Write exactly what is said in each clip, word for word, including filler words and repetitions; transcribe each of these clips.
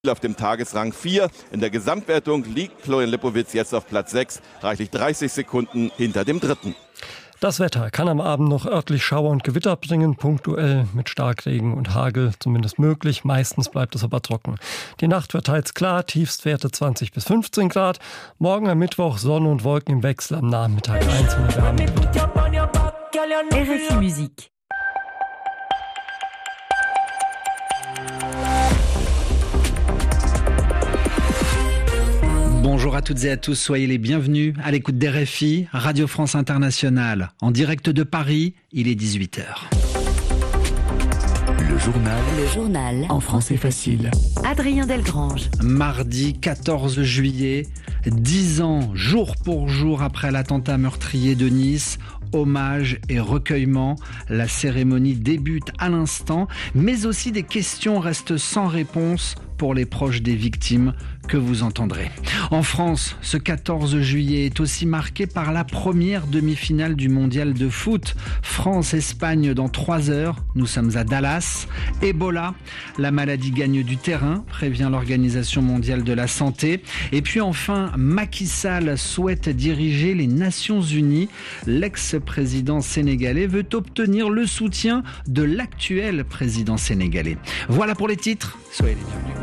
auf dem Tagesrang vier. In der Gesamtwertung liegt Florian Lipowitz jetzt auf Platz sechs, reichlich dreißig Sekunden hinter dem Dritten. Das Wetter kann am Abend noch örtlich Schauer und Gewitter bringen, punktuell mit Starkregen und Hagel zumindest möglich. Meistens bleibt es aber trocken. Die Nacht wird teils klar, Tiefstwerte zwanzig bis fünfzehn Grad. Morgen am Mittwoch Sonne und Wolken im Wechsel, am Nachmittag einzelne Wärme. R F I Musik. Bonjour à toutes et à tous, soyez les bienvenus à l'écoute d'R F I, Radio France Internationale. En direct de Paris, il est dix-huit heures. Le journal. Le journal. En français facile. Adrien Delgrange. Mardi quatorze juillet, dix ans jour pour jour après l'attentat meurtrier de Nice. Hommage et recueillement. La cérémonie débute à l'instant, mais aussi des questions restent sans réponse pour les proches des victimes que vous entendrez. En France, ce quatorze juillet est aussi marqué par la première demi-finale du mondial de foot. France-Espagne dans trois heures. Nous sommes à Dallas. Ebola, la maladie gagne du terrain, prévient l'Organisation mondiale de la santé. Et puis enfin, Macky Sall souhaite diriger les Nations Unies. L'ex-président sénégalais veut obtenir le soutien de l'actuel président sénégalais. Voilà pour les titres. Soyez les bienvenus.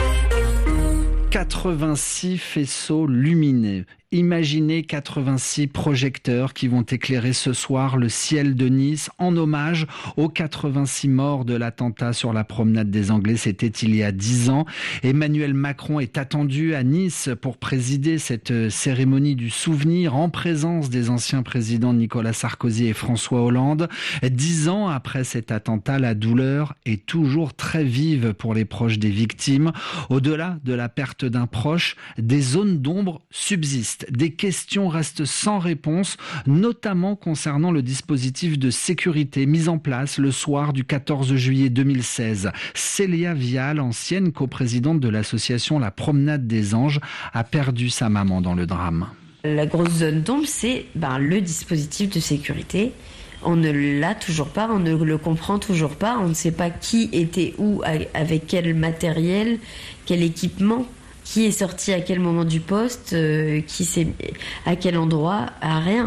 quatre-vingt-six faisceaux lumineux. Imaginez quatre-vingt-six projecteurs qui vont éclairer ce soir le ciel de Nice en hommage aux quatre-vingt-six morts de l'attentat sur la promenade des Anglais. C'était il y a dix ans. Emmanuel Macron est attendu à Nice pour présider cette cérémonie du souvenir en présence des anciens présidents Nicolas Sarkozy et François Hollande. Dix ans après cet attentat, la douleur est toujours très vive pour les proches des victimes. Au-delà de la perte d'un proche, des zones d'ombre subsistent. Des questions restent sans réponse, notamment concernant le dispositif de sécurité mis en place le soir du quatorze juillet deux mille seize. Célia Vial, ancienne coprésidente de l'association La Promenade des Anges, a perdu sa maman dans le drame. La grosse zone d'ombre, c'est ben, le dispositif de sécurité. On ne l'a toujours pas, on ne le comprend toujours pas, on ne sait pas qui était où, avec quel matériel, quel équipement. Qui est sorti à quel moment du poste, euh, qui sait à quel endroit, à rien.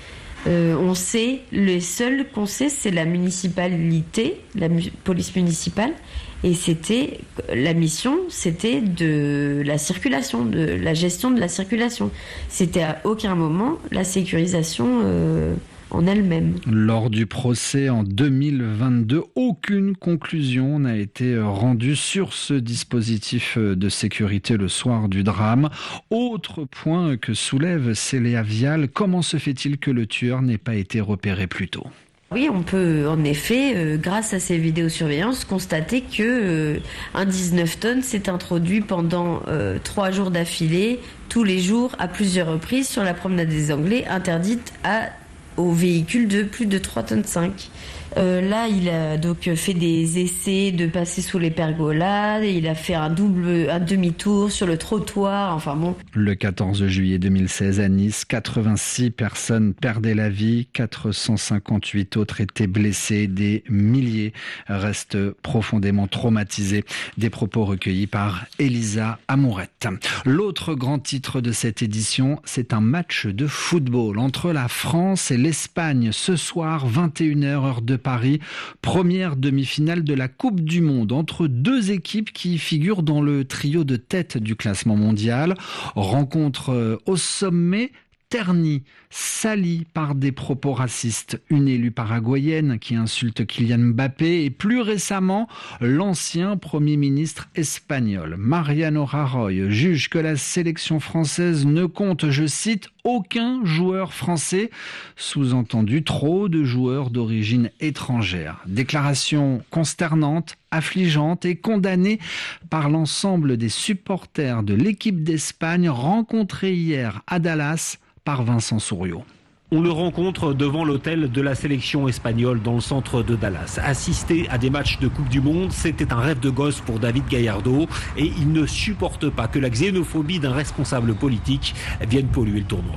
Euh, on sait, le seul qu'on sait, c'est la municipalité, la mu- police municipale, et c'était la mission, c'était de la circulation, de la gestion de la circulation. C'était à aucun moment la sécurisation euh, en elle-même. Lors du procès en deux mille vingt-deux, aucune conclusion n'a été rendue sur ce dispositif de sécurité le soir du drame. Autre point que soulève Célia Vial, comment se fait-il que le tueur n'ait pas été repéré plus tôt ? Oui, on peut en effet, euh, grâce à ces vidéosurveillances, constater que euh, un dix-neuf tonnes s'est introduit pendant euh, trois jours d'affilée, tous les jours, à plusieurs reprises, sur la promenade des Anglais, interdite à aux véhicules de plus de trois tonnes cinq. Euh, là, il a donc fait des essais de passer sous les pergolas, il a fait un double, un demi-tour sur le trottoir, enfin bon. Le quatorze juillet deux mille seize à Nice, quatre-vingt-six personnes perdaient la vie, quatre cent cinquante-huit autres étaient blessées, des milliers restent profondément traumatisés. Des propos recueillis par Elisa Amourette. L'autre grand titre de cette édition, c'est un match de football entre la France et l'Espagne. Ce soir, vingt et une heures, heure de Paris, première demi-finale de la Coupe du Monde entre deux équipes qui figurent dans le trio de tête du classement mondial. Rencontre au sommet, ternie, salie par des propos racistes. Une élue paraguayenne qui insulte Kylian Mbappé et plus récemment, l'ancien Premier ministre espagnol, Mariano Rajoy, juge que la sélection française ne compte, je cite, aucun joueur français, sous-entendu trop de joueurs d'origine étrangère. Déclaration consternante, affligeante et condamnée par l'ensemble des supporters de l'équipe d'Espagne rencontrés hier à Dallas par Vincent Souriau. On le rencontre devant l'hôtel de la sélection espagnole dans le centre de Dallas. Assister à des matchs de Coupe du Monde, c'était un rêve de gosse pour David Gallardo et il ne supporte pas que la xénophobie d'un responsable politique vienne polluer le tournoi.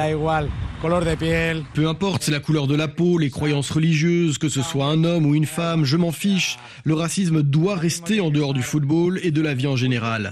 Peu importe, c'est la couleur de la peau, les croyances religieuses, que ce soit un homme ou une femme, je m'en fiche. Le racisme doit rester en dehors du football et de la vie en général.